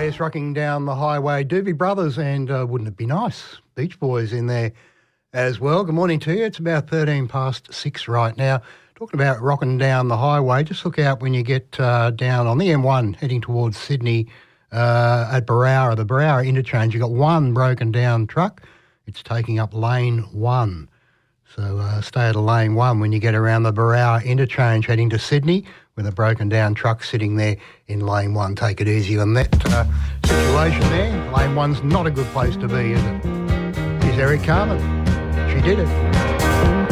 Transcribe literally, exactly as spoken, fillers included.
Yes, rocking down the highway. Doobie Brothers and uh, Wouldn't It Be Nice? Beach Boys in there as well. Good morning to you. It's about thirteen past six right now. Talking about rocking down the highway, just look out when you get uh, down on the M one heading towards Sydney uh, at Barowra, the Barowra interchange. You've got one broken down truck. It's taking up lane one. So uh, stay at lane one when you get around the Barowra interchange heading to Sydney with a broken down truck sitting there in lane one. Take it easy on that uh, situation there. Lane one's not a good place to be, is it? Here's Eric Carmen. She did it.